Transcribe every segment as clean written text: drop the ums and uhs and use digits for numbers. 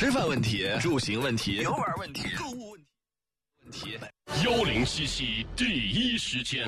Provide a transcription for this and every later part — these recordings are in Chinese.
吃饭问题、住行问题、游玩问题、购物问题。 1077第一时间。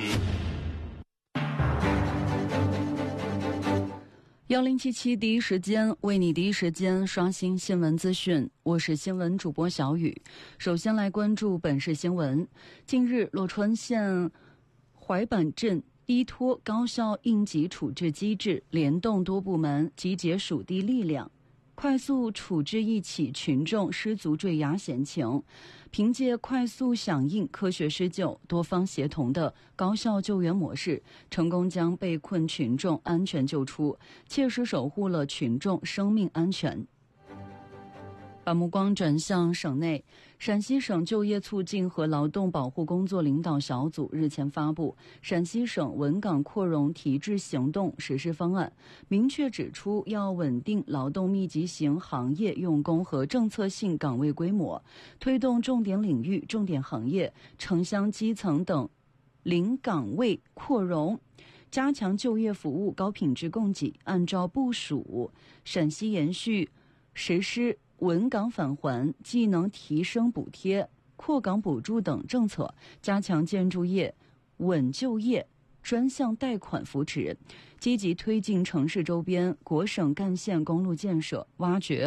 1077第一时间为你第一时间刷新新闻资讯，我是新闻主播小雨。首先来关注本市新闻。近日，洛川县怀板镇依托高效应急处置机制，联动多部门，集结属地力量，快速处置一起群众失足坠崖险情。凭借快速响应、科学施救、多方协同的高效救援模式，成功将被困群众安全救出，切实守护了群众生命安全。把目光转向省内，陕西省就业促进和劳动保护工作领导小组日前发布陕西省稳岗扩容提质行动实施方案，明确指出要稳定劳动密集型行业用工和政策性岗位规模，推动重点领域、重点行业、城乡基层等领岗位扩容，加强就业服务高品质供给。按照部署，陕西延续实施稳岗返还、技能提升补贴、扩岗补助等政策，加强建筑业稳就业专项贷款扶持，积极推进城市周边国省干线公路建设，挖掘